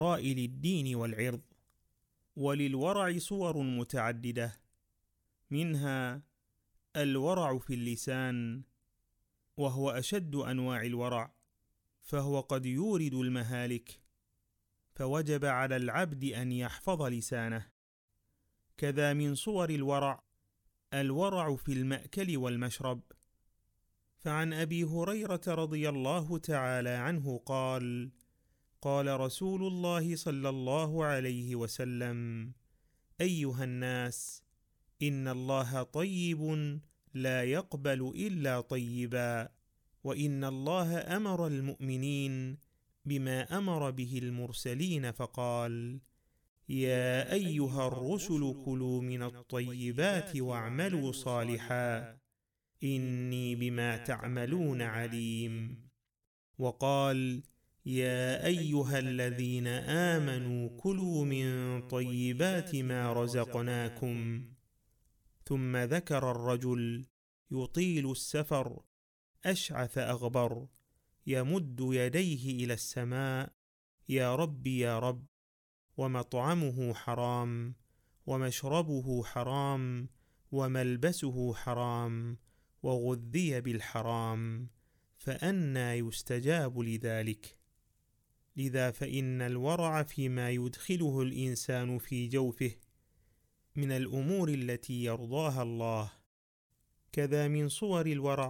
للدين والعرض. وللورع صور متعددة، منها الورع في اللسان، وهو أشد أنواع الورع، فهو قد يورد المهالك، فوجب على العبد أن يحفظ لسانه. كذا من صور الورع في المأكل والمشرب. فعن أبي هريرة رضي الله تعالى عنه قال: قال رسول الله صلى الله عليه وسلم: أيها الناس، إن الله طيب لا يقبل إلا طيبا، وإن الله أمر المؤمنين بما أمر به المرسلين فقال: يا أيها الرسل كلوا من الطيبات واعملوا صالحا إني بما تعملون عليم. وقال: يا أيها الذين آمنوا كلوا من طيبات ما رزقناكم. ثم ذكر الرجل يطيل السفر أشعث أغبر يمد يديه إلى السماء: يا رب يا رب، ومطعمه حرام، ومشربه حرام، وملبسه حرام، وغذي بالحرام، فأنى يستجاب لذلك؟ لذا فإن الورع فيما يدخله الإنسان في جوفه من الأمور التي يرضاها الله. كذا من صور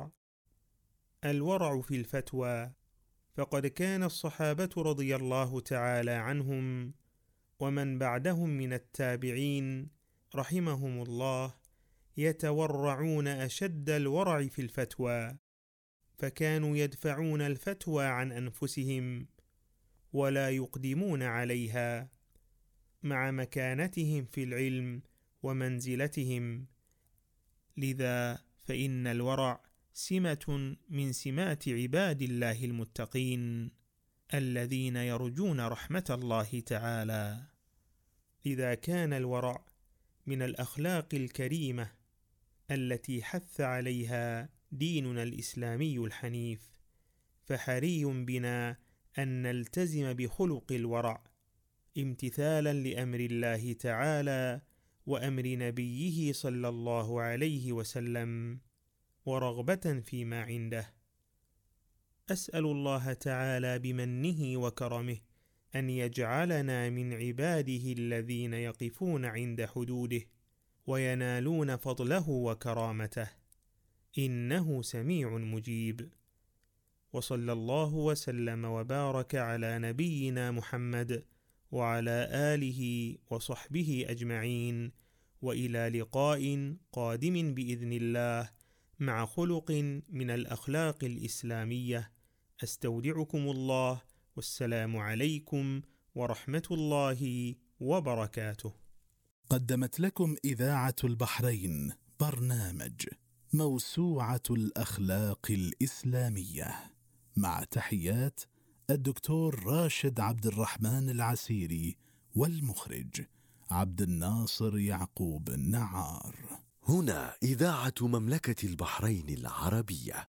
الورع في الفتوى، فقد كان الصحابة رضي الله تعالى عنهم ومن بعدهم من التابعين رحمهم الله يتورعون أشد الورع في الفتوى، فكانوا يدفعون الفتوى عن أنفسهم ولا يقدمون عليها، مع مكانتهم في العلم ومنزلتهم. لذا فإن الورع سمة من سمات عباد الله المتقين الذين يرجون رحمة الله تعالى. لذا كان الورع من الأخلاق الكريمة التي حث عليها ديننا الإسلامي الحنيف، فحري بنا أن نلتزم بخلق الورع امتثالا لأمر الله تعالى وأمر نبيه صلى الله عليه وسلم، ورغبة فيما عنده. أسأل الله تعالى بمنه وكرمه أن يجعلنا من عباده الذين يقفون عند حدوده وينالون فضله وكرامته، إنه سميع مجيب. وصلى الله وسلم وبارك على نبينا محمد وعلى آله وصحبه أجمعين، وإلى لقاء قادم بإذن الله مع خلق من الأخلاق الإسلامية. أستودعكم الله، والسلام عليكم ورحمة الله وبركاته. قدمت لكم إذاعة البحرين برنامج موسوعة الأخلاق الإسلامية، مع تحيات الدكتور راشد عبد الرحمن العسيري، والمخرج عبد الناصر يعقوب النعار. هنا إذاعة مملكة البحرين العربية.